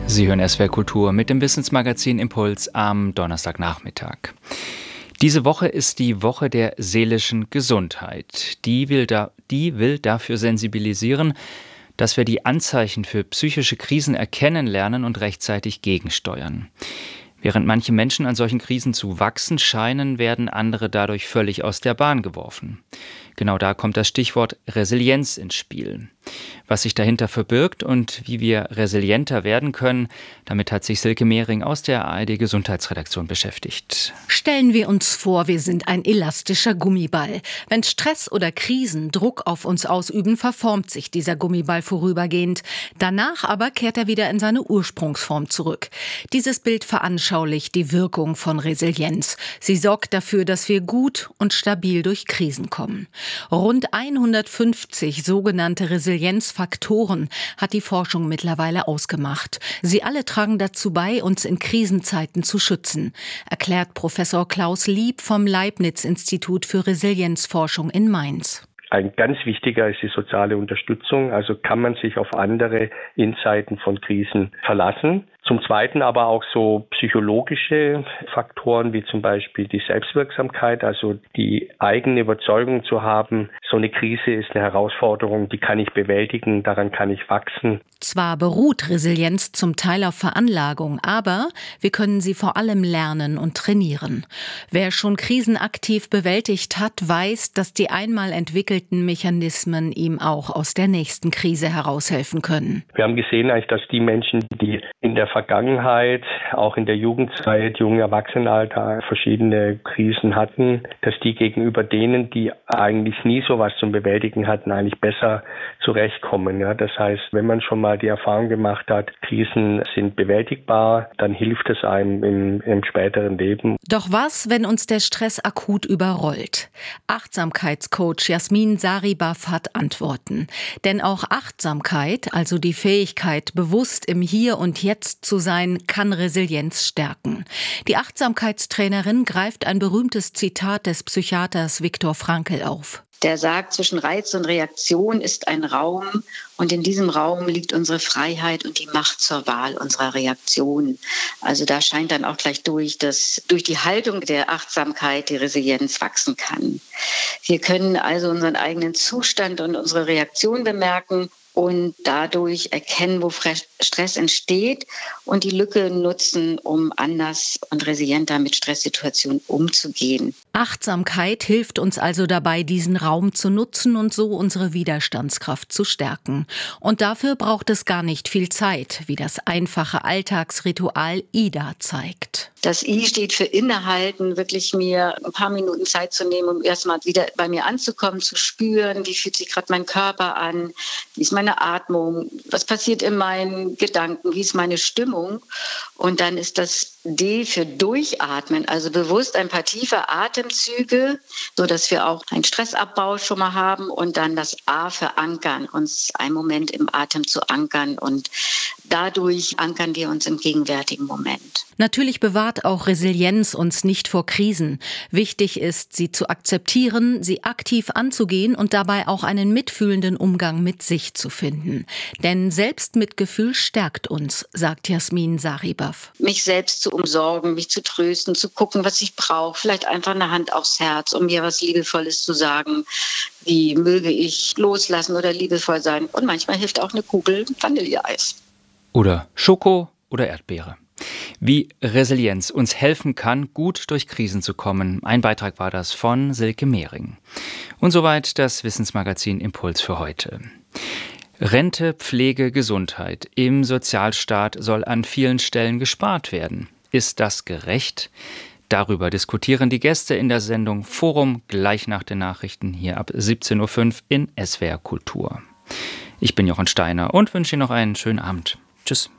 Sie hören SWR Kultur mit dem Wissensmagazin Impuls am Donnerstagnachmittag. Diese Woche ist die Woche der seelischen Gesundheit. Die will dafür sensibilisieren, dass wir die Anzeichen für psychische Krisen erkennen lernen und rechtzeitig gegensteuern. Während manche Menschen an solchen Krisen zu wachsen scheinen, werden andere dadurch völlig aus der Bahn geworfen. Genau da kommt das Stichwort Resilienz ins Spiel. Was sich dahinter verbirgt und wie wir resilienter werden können, damit hat sich Silke Mehring aus der ARD-Gesundheitsredaktion beschäftigt. Stellen wir uns vor, wir sind ein elastischer Gummiball. Wenn Stress oder Krisen Druck auf uns ausüben, verformt sich dieser Gummiball vorübergehend. Danach aber kehrt er wieder in seine Ursprungsform zurück. Dieses Bild veranschaulicht die Wirkung von Resilienz. Sie sorgt dafür, dass wir gut und stabil durch Krisen kommen. Rund 150 sogenannte Resilienzfaktoren hat die Forschung mittlerweile ausgemacht. Sie alle tragen dazu bei, uns in Krisenzeiten zu schützen, erklärt Professor Klaus Lieb vom Leibniz-Institut für Resilienzforschung in Mainz. Ein ganz wichtiger ist die soziale Unterstützung. Also kann man sich auf andere in Zeiten von Krisen verlassen. Zum Zweiten aber auch so psychologische Faktoren wie zum Beispiel die Selbstwirksamkeit, also die eigene Überzeugung zu haben, so eine Krise ist eine Herausforderung, die kann ich bewältigen, daran kann ich wachsen. Zwar beruht Resilienz zum Teil auf Veranlagung, aber wir können sie vor allem lernen und trainieren. Wer schon Krisen aktiv bewältigt hat, weiß, dass die einmal entwickelten Mechanismen ihm auch aus der nächsten Krise heraushelfen können. Wir haben gesehen eigentlich, dass die Menschen, die in der Vergangenheit, auch in der Jugendzeit, jungen Erwachsenenalter verschiedene Krisen hatten, dass die gegenüber denen, die eigentlich nie sowas zum Bewältigen hatten, eigentlich besser zurechtkommen. Ja, das heißt, wenn man schon mal die Erfahrung gemacht hat, Krisen sind bewältigbar, dann hilft es einem im späteren Leben. Doch was, wenn uns der Stress akut überrollt? Achtsamkeitscoach Jasmin Saribaf hat Antworten. Denn auch Achtsamkeit, also die Fähigkeit, bewusst im Hier und Jetzt zu sein, kann Resilienz stärken. Die Achtsamkeitstrainerin greift ein berühmtes Zitat des Psychiaters Viktor Frankl auf. Der sagt, zwischen Reiz und Reaktion ist ein Raum und in diesem Raum liegt unsere Freiheit und die Macht zur Wahl unserer Reaktion. Also da scheint dann auch gleich durch, dass durch die Haltung der Achtsamkeit die Resilienz wachsen kann. Wir können also unseren eigenen Zustand und unsere Reaktion bemerken und dadurch erkennen, wo Stress entsteht und die Lücke nutzen, um anders und resilienter mit Stresssituationen umzugehen. Achtsamkeit hilft uns also dabei, diesen Raum zu nutzen und so unsere Widerstandskraft zu stärken. Und dafür braucht es gar nicht viel Zeit, wie das einfache Alltagsritual IDA zeigt. Das I steht für Innehalten, wirklich mir ein paar Minuten Zeit zu nehmen, um erstmal wieder bei mir anzukommen, zu spüren, wie fühlt sich gerade mein Körper an, wie ist meine Atmung, was passiert in meinen Gedanken, wie ist meine Stimmung. Und dann ist das D für Durchatmen, also bewusst ein paar tiefe Atemzüge, sodass wir auch einen Stressabbau schon mal haben. Und dann das A für Ankern, uns einen Moment im Atem zu ankern. Und dadurch ankern wir uns im gegenwärtigen Moment. Natürlich bewahrt auch Resilienz uns nicht vor Krisen. Wichtig ist, sie zu akzeptieren, sie aktiv anzugehen und dabei auch einen mitfühlenden Umgang mit sich zu finden. Denn Selbstmitgefühl stärkt uns, sagt Jasmin Saribaf. Mich selbst zu umsorgen, mich zu trösten, zu gucken, was ich brauche. Vielleicht einfach eine Hand aufs Herz, um mir was Liebevolles zu sagen. Wie möge ich loslassen oder liebevoll sein. Und manchmal hilft auch eine Kugel Vanilleeis. Oder Schoko oder Erdbeere. Wie Resilienz uns helfen kann, gut durch Krisen zu kommen. Ein Beitrag war das von Silke Mehring. Und soweit das Wissensmagazin Impuls für heute. Rente, Pflege, Gesundheit. Im Sozialstaat soll an vielen Stellen gespart werden. Ist das gerecht? Darüber diskutieren die Gäste in der Sendung Forum gleich nach den Nachrichten hier ab 17.05 Uhr in SWR Kultur. Ich bin Jochen Steiner und wünsche Ihnen noch einen schönen Abend. Tschüss.